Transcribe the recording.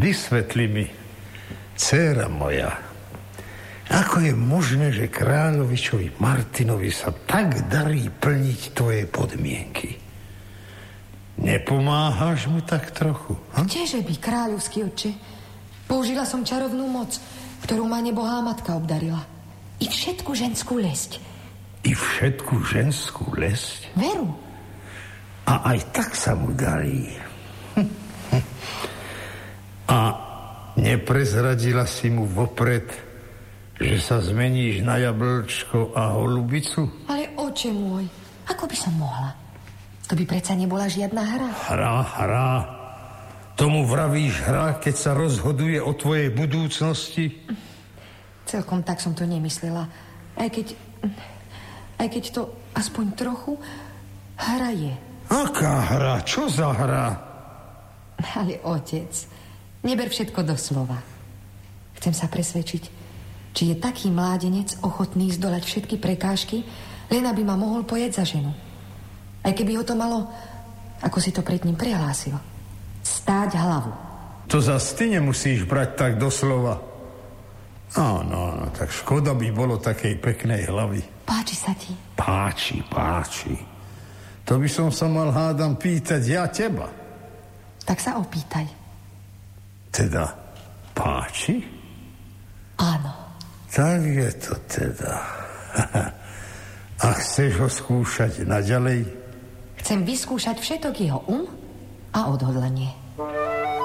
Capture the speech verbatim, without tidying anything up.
Vysvetli mi, dcéra moja, ako je možné, že kráľovičovi Martinovi sa tak darí plniť tvoje podmienky? Nepomáhaš mu tak trochu? Hm? Kdeže by, kráľovský otče? Použila som čarovnú moc, ktorú ma nebohá matka obdarila. I všetku ženskú lesť. I všetku ženskú lesť? Veru. A aj tak sa mu darí. A neprezradila si mu vopred, že sa zmeníš na jablčko a holubicu? Ale oče môj, ako by som mohla? To by predsa nebola žiadna hra. Hra, hra. Tomu vravíš hra, keď sa rozhoduje o tvojej budúcnosti? Celkom tak som to nemyslela. Aj keď, aj keď to aspoň trochu hra je. Aká hra? Čo za hra? Ale otec, neber všetko doslova. Chcem sa presvedčiť, či je taký mládenec ochotný zdolať všetky prekážky, len aby ma mohol pojeť za ženu. Aj keby ho to malo, ako si to pred ním prehlásil, stáť hlavu. To zas ty nemusíš brať tak doslova. Áno, no, tak škoda by bolo takej peknej hlavy. Páči sa ti? Páči, páči. To by som sa mal, hádam, pýtať ja teba. Tak sa opýtaj. Teda, páči? Áno. Tak je to teda. A chceš ho skúšať naďalej? Chcem vyskúšať všetok jeho um a odhodlanie.